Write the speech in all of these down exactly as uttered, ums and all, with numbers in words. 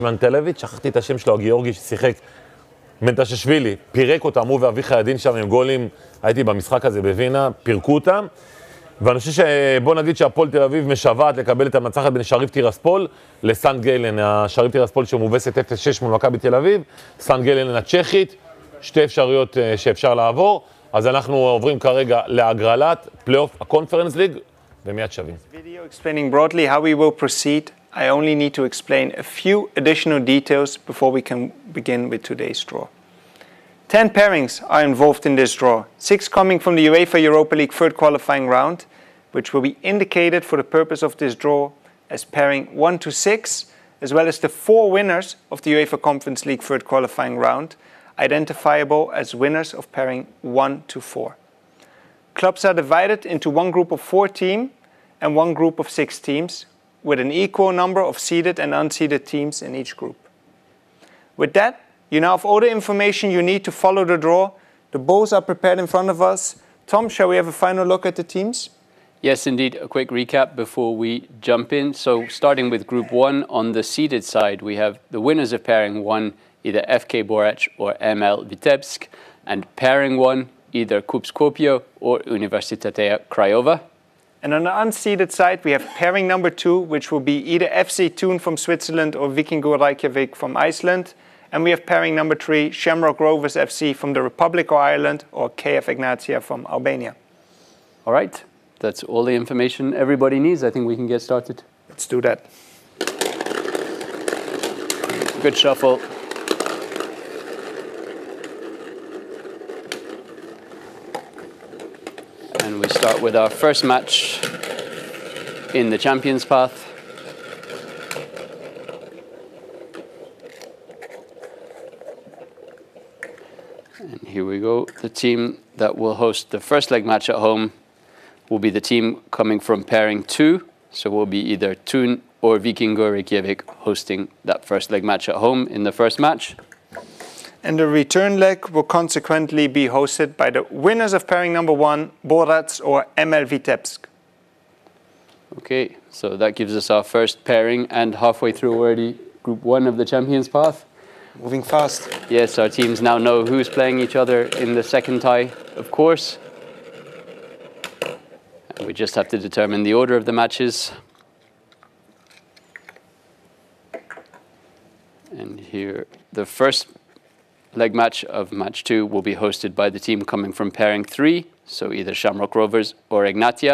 מנטלביץ', שכחתי את השם שלו, הגיאורגי ששיחק, מנטששווילי, פירק אותם, הוא ואביחי ידין שם עם גולים, הייתי במשחק הזה בווינה, פירקו אותם, ואני חושב שבוא נגיד שהפועל תל אביב משוועת לקבל את המנצחת בין שריף טירספול לסנט גלן, השריף טירספול שמובסת אפס שש מול מכבי תל אביב, סנט גלן הצ'כית, שתי אפשרויות שאפשר לעבור, אז אנחנו עוברים כרגע להגרלת פלייאוף הקונפרנס ליג, ומיד שווים. Video explaining broadly how we will proceed. I only need to explain a few additional details before we can begin with today's draw. Ten pairings are involved in this draw, six coming from the UEFA Europa League third qualifying round, which will be indicated for the purpose of this draw as pairing one to six, as well as the four winners of the UEFA Conference League third qualifying round, identifiable as winners of pairing one to four. Clubs are divided into one group of four teams and one group of six teams, with an equal number of seeded and unseeded teams in each group. With that, you now have all the information you need to follow the draw. The balls are prepared in front of us. Tom, shall we have a final look at the teams? Yes, indeed. A quick recap before we jump in. So starting with Group one, on the seeded side, we have the winners of pairing one, either F K Borac or M L Vitebsk, and pairing one, either Kup Skopje or Universitatea Craiova. And on the unseeded side, we have pairing number two, which will be either F C Thun from Switzerland or Víkingur Reykjavik from Iceland. And we have pairing number three, Shamrock Rovers F C from the Republic of Ireland or K F Ignatia from Albania. All right, that's all the information everybody needs. I think we can get started. Let's do that. Good shuffle. And we start with our first match in the Champions Path. And here we go. The team that will host the first leg match at home will be the team coming from pairing two. So we'll be either Thun or Víkingur Reykjavik hosting that first leg match at home in the first match. And the return leg will consequently be hosted by the winners of pairing number one, Borac or M L Vitebsk. Okay, so that gives us our first pairing and halfway through already Group one of the Champions Path. Moving fast. Yes, our teams now know who's playing each other in the second tie, of course. And we just have to determine the order of the matches. And here, the first leg match of match two will be hosted by the team coming from pairing three, so either Shamrock Rovers or Ignatia.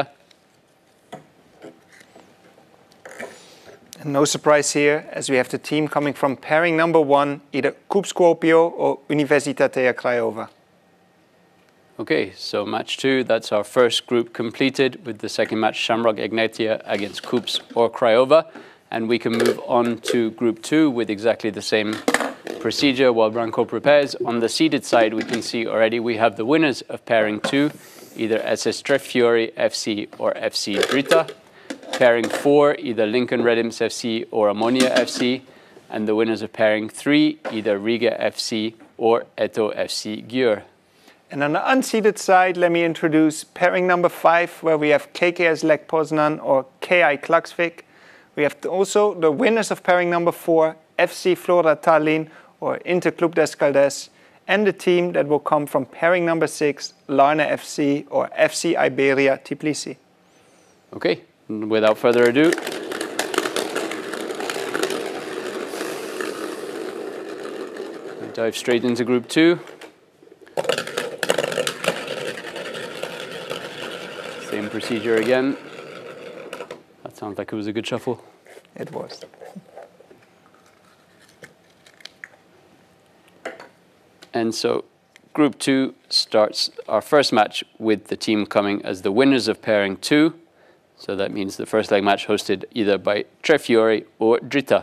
And no surprise here, as we have the team coming from pairing number one, either Kup Skopje or Universitatea Craiova. Okay, so match two, that's our first group completed with the second match, Shamrock Ignatia against Kups or Craiova. And we can move on to group two with exactly the same procedure while Branko prepares. On the seeded side, we can see already we have the winners of pairing two, either S S Treffiori F C or F C Drita. Pairing four, either Lincoln Red Imps F C or Ammonia F C. And the winners of pairing three, either Riga F C or Eto F C Győr. And on the unseeded side, let me introduce pairing number five, where we have K K S Lech Poznan or K I Klaksvik. We have also the winners of pairing number four, F C Flora Tallinn or Interclub d'Escaldes, and the team that will come from pairing number six, Larne F C or F C Iberia Tbilisi. Okay, without further ado, we dive straight into group two. Same procedure again. That sounds like it was a good shuffle. It was. And so group two starts our first match with the team coming as the winners of pairing two. So that means the first leg match hosted either by Treffiori or Drita.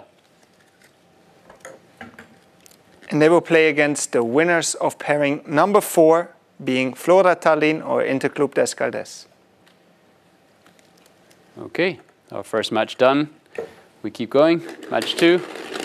And they will play against the winners of pairing number four, being Flora Tallinn or Interclub d'Escaldes. Okay, our first match done. We keep going. Match two.